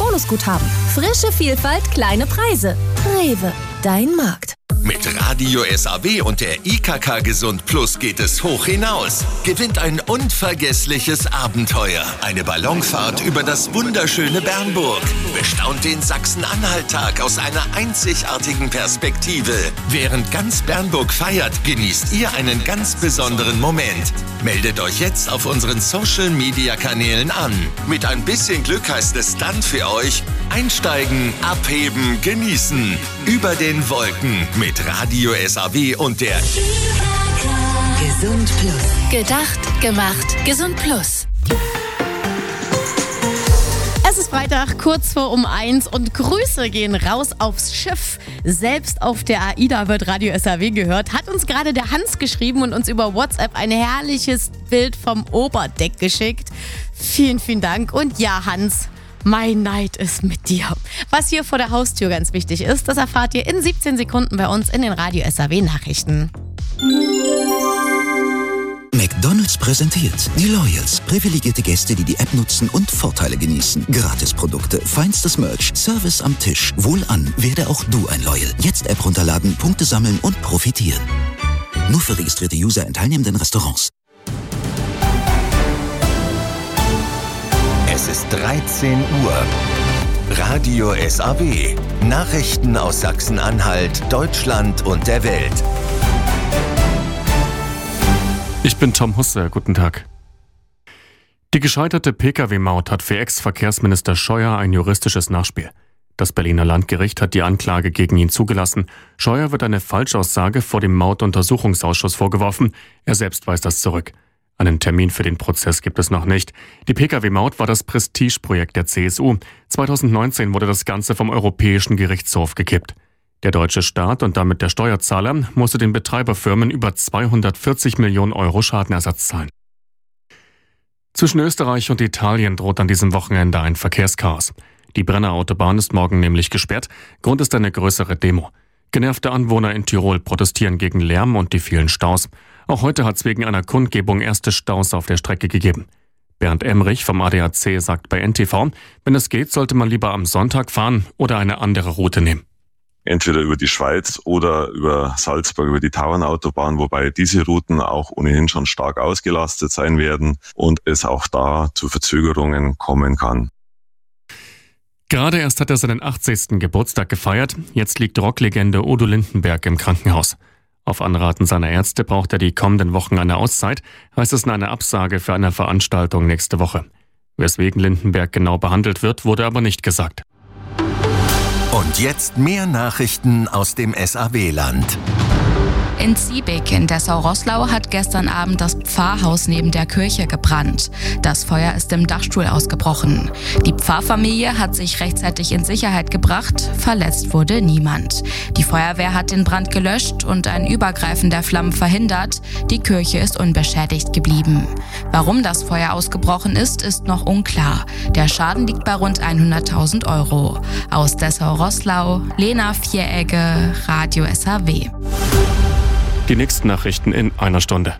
Bonusguthaben. Frische Vielfalt, kleine Preise. Rewe, dein Markt. Mit Radio SAW und der IKK Gesund Plus geht es hoch hinaus. Gewinnt ein unvergessliches Abenteuer. Eine Ballonfahrt über das wunderschöne Bernburg. Bestaunt den Sachsen-Anhalt-Tag aus einer einzigartigen Perspektive. Während ganz Bernburg feiert, genießt ihr einen ganz besonderen Moment. Meldet euch jetzt auf unseren Social-Media-Kanälen an. Mit ein bisschen Glück heißt es dann für euch: einsteigen, abheben, genießen. Über den Wolken mit Radio SAW und der Gesund Plus. Gedacht, gemacht, Gesund Plus. Es ist Freitag, kurz vor 1 und Grüße gehen raus aufs Schiff. Selbst auf der AIDA wird Radio SAW gehört. Hat uns gerade der Hans geschrieben und uns über WhatsApp ein herrliches Bild vom Oberdeck geschickt. Vielen, vielen Dank. Und ja, Hans, mein Neid ist mit dir. Was hier vor der Haustür ganz wichtig ist, das erfahrt ihr in 17 Sekunden bei uns in den Radio SAW Nachrichten. McDonald's präsentiert die Loyals. Privilegierte Gäste, die die App nutzen und Vorteile genießen. Gratisprodukte, feinstes Merch, Service am Tisch. Wohlan, werde auch du ein Loyal. Jetzt App runterladen, Punkte sammeln und profitieren. Nur für registrierte User in teilnehmenden Restaurants. Es ist 13 Uhr. Radio SAW. Nachrichten aus Sachsen-Anhalt, Deutschland und der Welt. Ich bin Tom Husse, guten Tag. Die gescheiterte Pkw-Maut hat für Ex-Verkehrsminister Scheuer ein juristisches Nachspiel. Das Berliner Landgericht hat die Anklage gegen ihn zugelassen. Scheuer wird eine Falschaussage vor dem Mautuntersuchungsausschuss vorgeworfen. Er selbst weist das zurück. Einen Termin für den Prozess gibt es noch nicht. Die Pkw-Maut war das Prestigeprojekt der CSU. 2019 wurde das Ganze vom Europäischen Gerichtshof gekippt. Der deutsche Staat und damit der Steuerzahler musste den Betreiberfirmen über 240 Millionen Euro Schadenersatz zahlen. Zwischen Österreich und Italien droht an diesem Wochenende ein Verkehrschaos. Die Brenner Autobahn ist morgen nämlich gesperrt. Grund ist eine größere Demo. Genervte Anwohner in Tirol protestieren gegen Lärm und die vielen Staus. Auch heute hat es wegen einer Kundgebung erste Staus auf der Strecke gegeben. Bernd Emrich vom ADAC sagt bei NTV, wenn es geht, sollte man lieber am Sonntag fahren oder eine andere Route nehmen. Entweder über die Schweiz oder über Salzburg, über die Tauernautobahn, wobei diese Routen auch ohnehin schon stark ausgelastet sein werden und es auch da zu Verzögerungen kommen kann. Gerade erst hat er seinen 80. Geburtstag gefeiert. Jetzt liegt Rocklegende Udo Lindenberg im Krankenhaus. Auf Anraten seiner Ärzte braucht er die kommenden Wochen eine Auszeit, heißt es in einer Absage für eine Veranstaltung nächste Woche. Weswegen Lindenberg genau behandelt wird, wurde aber nicht gesagt. Und jetzt mehr Nachrichten aus dem SAW-Land. In Ziebig in Dessau-Roßlau hat gestern Abend das Pfarrhaus neben der Kirche gebrannt. Das Feuer ist im Dachstuhl ausgebrochen. Die Pfarrfamilie hat sich rechtzeitig in Sicherheit gebracht. Verletzt wurde niemand. Die Feuerwehr hat den Brand gelöscht und ein Übergreifen der Flammen verhindert. Die Kirche ist unbeschädigt geblieben. Warum das Feuer ausgebrochen ist, ist noch unklar. Der Schaden liegt bei rund 100.000 Euro. Aus Dessau-Roßlau, Lena Vieregge, Radio SAW. Die nächsten Nachrichten in einer Stunde.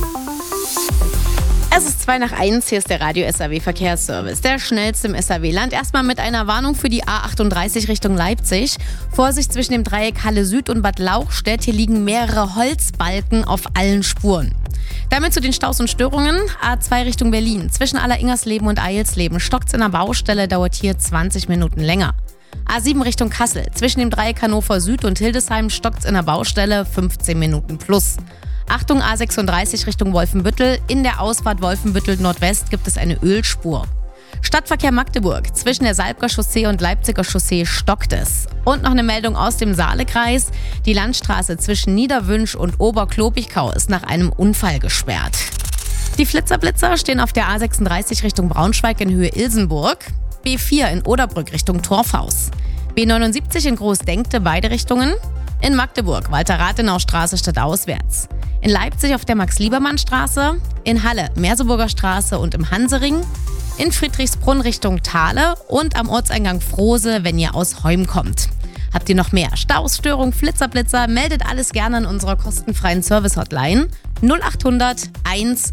Es ist 2:01, hier ist der Radio SAW Verkehrsservice, der schnellste im SAW-Land. Erstmal mit einer Warnung für die A38 Richtung Leipzig. Vorsicht zwischen dem Dreieck Halle Süd und Bad Lauchstädt. Hier liegen mehrere Holzbalken auf allen Spuren. Damit zu den Staus und Störungen. A2 Richtung Berlin. Zwischen Allersingersleben und Eilsleben stockt's in der Baustelle, dauert hier 20 Minuten länger. A7 Richtung Kassel. Zwischen dem Dreieck Hannover Süd und Hildesheim stockt's in der Baustelle 15 Minuten plus. Achtung, A36 Richtung Wolfenbüttel. In der Ausfahrt Wolfenbüttel Nordwest gibt es eine Ölspur. Stadtverkehr Magdeburg. Zwischen der Salbger Chaussee und Leipziger Chaussee stockt es. Und noch eine Meldung aus dem Saalekreis. Die Landstraße zwischen Niederwünsch und Oberklopichkau ist nach einem Unfall gesperrt. Die Flitzer stehen auf der A36 Richtung Braunschweig in Höhe Ilsenburg. B4 in Oderbrück Richtung Torfhaus. B79 in Großdenkte beide Richtungen. In Magdeburg Walter-Rathenau-Straße stadtauswärts. In Leipzig auf der Max-Liebermann-Straße. In Halle Merseburger Straße und im Hansering. In Friedrichsbrunn Richtung Thale und am Ortseingang Frohse, wenn ihr aus Heum kommt. Habt ihr noch mehr Staus, Störungen, Flitzer, meldet alles gerne an unserer kostenfreien Service-Hotline 0800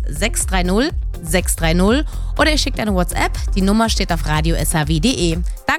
1630 630 oder ihr schickt eine WhatsApp. Die Nummer steht auf radiosaw.de. Danke.